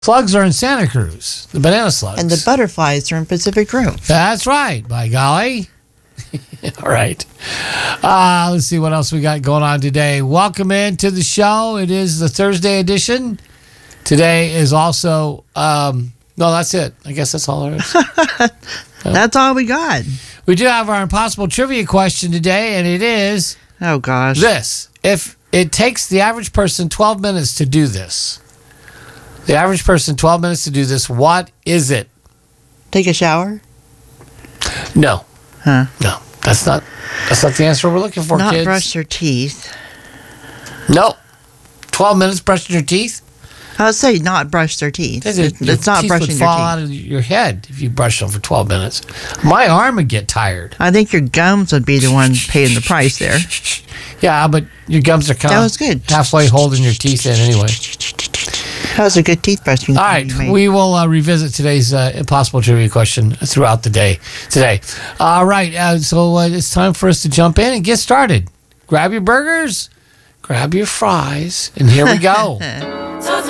Slugs are in Santa Cruz, the banana slugs. And the butterflies are in Pacific Grove. That's right, by golly. All right. Let's see what else we got going on today. Welcome into the show. It is the Thursday edition. Today is also, no, that's it. I guess that's all there is. That's all we got. We do have our impossible trivia question today, and it is Oh, gosh. this. If it takes the average person 12 minutes to do this, what is it? Take a shower? No. Huh. No. That's not the answer we're looking for, Not kids. brush their teeth. No. 12 minutes brushing your teeth? I would say not brush their teeth. Your It's not teeth brushing would their fall teeth. out of your head if you brushed them for 12 minutes. My arm would get tired. I think your gums would be the one paying the price there. Yeah, but your gums are kind That was good. halfway holding your teeth in anyway. That was a good teeth brushing. All right, you made. we will revisit today's impossible trivia question throughout the day today. All right, so it's time for us to jump in and get started. Grab your burgers, grab your fries, and here we go.